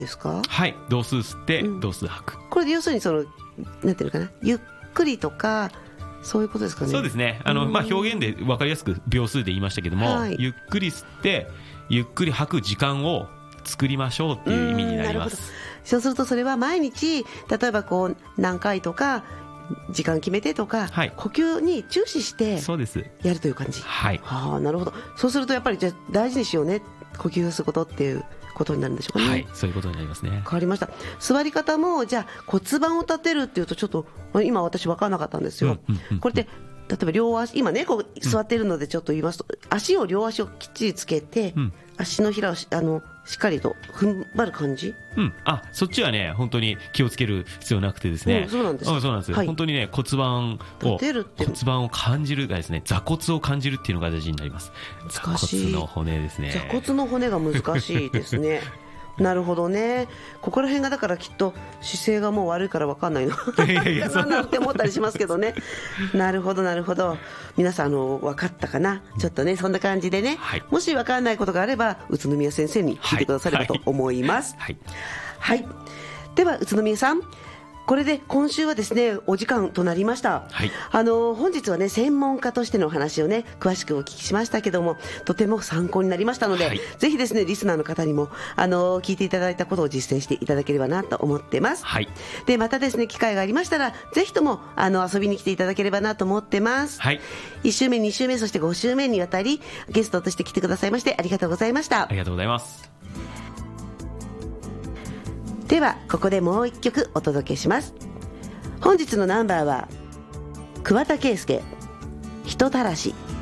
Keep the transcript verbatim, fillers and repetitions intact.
ですか？ はい、同数吸って、 うん、 同数吐く。 これで要するにそのなんていうのかな、ゆっくりとかそういうことですかね。 そうですね、あの、まあ、表現で分かりやすく秒数で言いましたけども、はい、ゆっくり吸ってゆっくり吐く時間を作りましょうっていう意味になります。 そうするとそれは毎日例えばこう何回とか時間決めてとか、はい、呼吸に注視してやるという感じ。 はい、 はあ、なるほど。そうするとやっぱりじゃ大事にしようね、呼吸をすることっていうことになるんでしょうかね。 はい、そういうことになりますね。 変わりました。座り方もじゃあ骨盤を立てるっていうとちょっと今私分からなかったんですよ、うんうんうんうん、これって例えば両足、今ねこう座っているのでちょっと言いますと、うん、足を両足をきっちりつけて、うん、足のひらをあのしっかりと踏ん張る感じ、 うん、あ、そっちはね本当に気をつける必要なくてですね、 うん、そうなんです、 うん、そうなんです、はい、本当にね骨盤を骨盤を感じるがですね、座骨を感じるっていうのが大事になります。 難しい。 座骨の骨ですね。 座骨の骨が難しいですねなるほどね。ここら辺がだからきっと姿勢がもう悪いから分かんないのかななんて思ったりしますけどねなるほどなるほど。皆さんあの分かったかな、ちょっとねそんな感じでね、はい、もし分かんないことがあれば宇都宮先生に聞いてくださればと思います。はい、はいはい、では宇都宮さん、これで今週はですねお時間となりました、はい、あの本日はね専門家としてのお話をね詳しくお聞きしましたけども、とても参考になりましたので、はい、ぜひですねリスナーの方にもあの聞いていただいたことを実践していただければなと思ってます、はい、でまたですね機会がありましたらぜひともあの遊びに来ていただければなと思ってます、はい、いっ週目に週目そしてご週目にわたりゲストとして来てくださいましてありがとうございました。 ありがとうございます。 ではここでもう一曲お届けします。本日のナンバーは桑田佳祐、人たらし。